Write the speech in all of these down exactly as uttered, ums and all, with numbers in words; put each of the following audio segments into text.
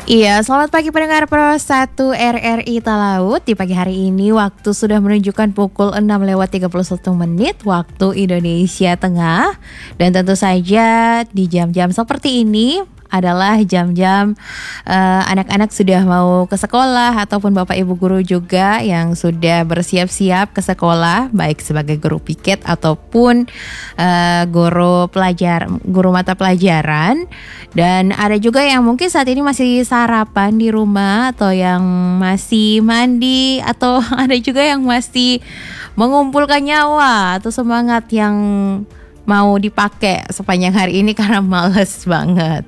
Iya, selamat pagi pendengar Pro satu R R I Talaut. Di pagi hari ini waktu sudah menunjukkan pukul enam lewat tiga puluh satu menit waktu Indonesia Tengah. Dan tentu saja di jam-jam seperti ini adalah jam-jam uh, anak-anak sudah mau ke sekolah ataupun bapak ibu guru juga yang sudah bersiap-siap ke sekolah, baik sebagai guru piket ataupun uh, guru pelajar guru mata pelajaran. Dan ada juga yang mungkin saat ini masih sarapan di rumah atau yang masih mandi atau ada juga yang masih mengumpulkan nyawa atau semangat yang mau dipakai sepanjang hari ini karena males banget.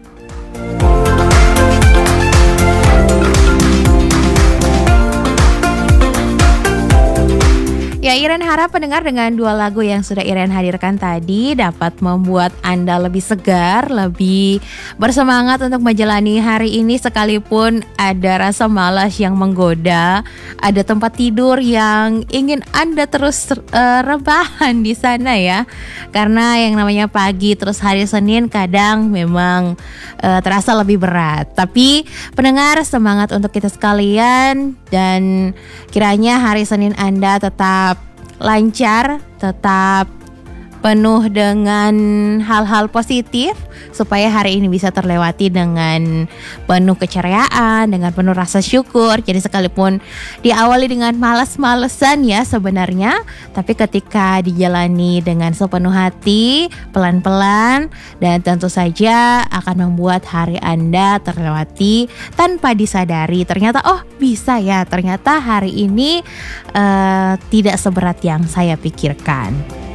Ya, Iren harap pendengar dengan dua lagu yang sudah Iren hadirkan tadi dapat membuat Anda lebih segar, lebih bersemangat untuk menjalani hari ini sekalipun ada rasa malas yang menggoda, ada tempat tidur yang ingin Anda terus uh, rebahan di sana ya. Karena yang namanya pagi terus hari Senin kadang memang uh, terasa lebih berat. Tapi pendengar, semangat untuk kita sekalian dan kiranya hari Senin Anda tetap lancar, tetap penuh dengan hal-hal positif supaya hari ini bisa terlewati dengan penuh keceriaan, dengan penuh rasa syukur. Jadi sekalipun diawali dengan malas-malesan ya sebenarnya, tapi ketika dijalani dengan sepenuh hati, pelan-pelan, dan tentu saja akan membuat hari Anda terlewati tanpa disadari. Ternyata oh bisa ya, ternyata hari ini uh, tidak seberat yang saya pikirkan.